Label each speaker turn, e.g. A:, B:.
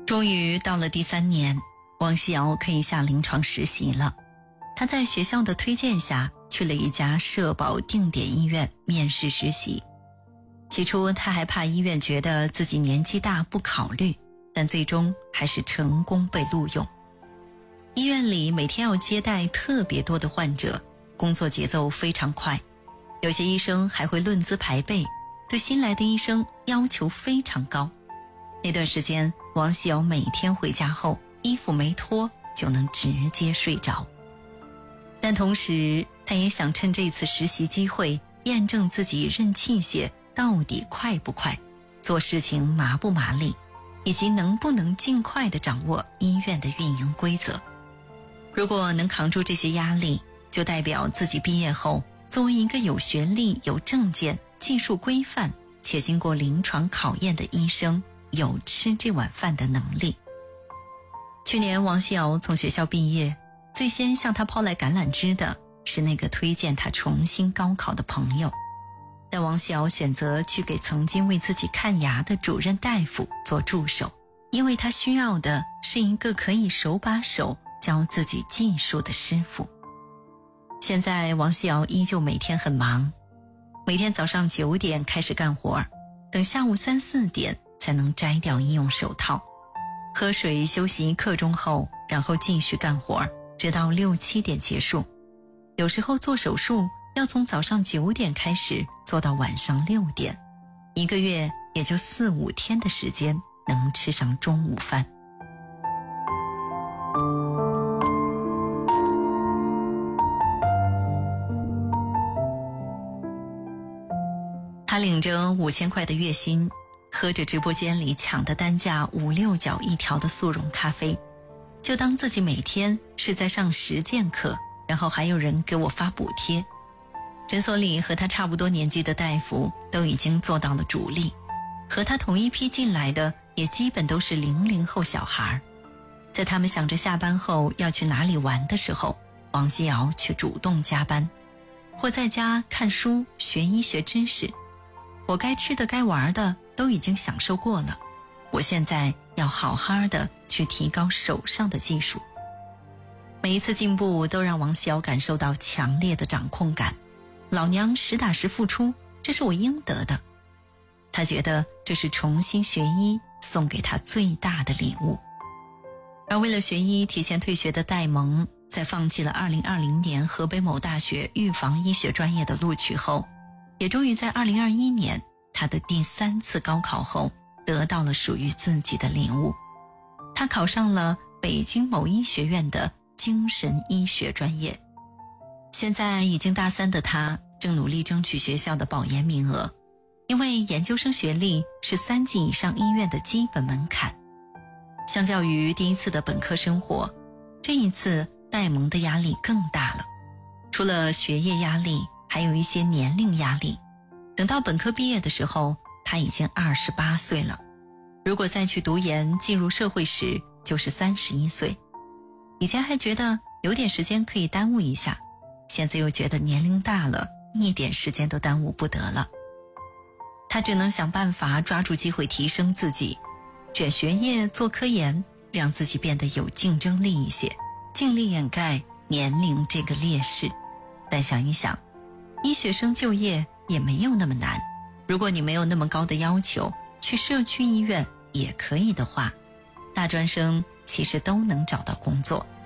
A: 终于到了第3年，王希瑶可以下临床实习了。她在学校的推荐下去了一家社保定点医院面试实习。起初她还怕医院觉得自己年纪大不考虑，但最终还是成功被录用。医院里每天要接待特别多的患者，工作节奏非常快，有些医生还会论资排辈，对新来的医生要求非常高。那段时间，王希瑶每天回家后衣服没脱就能直接睡着。但同时她也想趁这次实习机会验证自己认器械到底快不快，做事情麻不麻利，以及能不能尽快地掌握医院的运营规则。如果能扛住这些压力，就代表自己毕业后作为一个有学历、有证件、技术规范且经过临床考验的医生有吃这碗饭的能力。去年王希瑶从学校毕业，最先向她抛来橄榄枝的是那个推荐她重新高考的朋友。但王希瑶选择去给曾经为自己看牙的主任大夫做助手，因为她需要的是一个可以手把手教自己技术的师傅。现在王希瑶依旧每天很忙，每天早上9点开始干活，等下午3、4点才能摘掉医用手套，喝水休息1刻钟后，然后继续干活，直到6、7点结束。有时候做手术要从早上9点开始做到晚上6点，1个月也就4、5天的时间能吃上中午饭。他领着5000块的月薪，喝着直播间里抢的单价5、6角一条的速溶咖啡，就当自己每天是在上实践课，然后还有人给我发补贴。诊所里和他差不多年纪的大夫都已经做到了主力，和他同一批进来的也基本都是00后小孩。在他们想着下班后要去哪里玩的时候，王希瑶却主动加班，或在家看书学医学知识。我该吃的该玩的都已经享受过了，我现在要好好的去提高手上的技术。每一次进步都让王希瑶感受到强烈的掌控感，老娘实打实付出，这是我应得的。她觉得这是重新学医送给她最大的礼物。而为了学医提前退学的戴萌，在放弃了2020年河北某大学预防医学专业的录取后，也终于在2021年他的第3次高考后得到了属于自己的领悟。他考上了北京某医学院的精神医学专业。现在已经大3的他正努力争取学校的保研名额，因为研究生学历是3级以上医院的基本门槛。相较于第1次的本科生活，这一次戴萌的压力更大了。除了学业压力，还有一些年龄压力。等到本科毕业的时候，他已经28岁了，如果再去读研进入社会时就是31岁。以前还觉得有点时间可以耽误一下，现在又觉得年龄大了，一点时间都耽误不得了。他只能想办法抓住机会提升自己，卷学业做科研，让自己变得有竞争力一些，尽力掩盖年龄这个劣势。但想一想，医学生就业也没有那么难，如果你没有那么高的要求，去社区医院也可以的话，大专生其实都能找到工作。